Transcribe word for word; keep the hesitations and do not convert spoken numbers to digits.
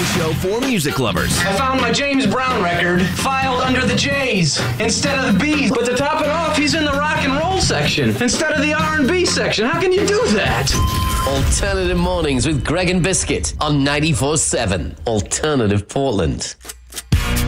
show for music lovers. I found my James Brown record filed under the J's instead of the B's. But to top it off, he's in the rock and roll section instead of the R and B section. How can you do that? Alternative Mornings with Greg and Biscuit on ninety-four seven Alternative Portland.